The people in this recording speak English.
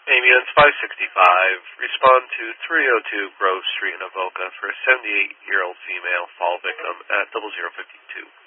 Ambulance 565, respond to 302 Grove Street in Avoca for a 78-year-old female fall victim at 0052.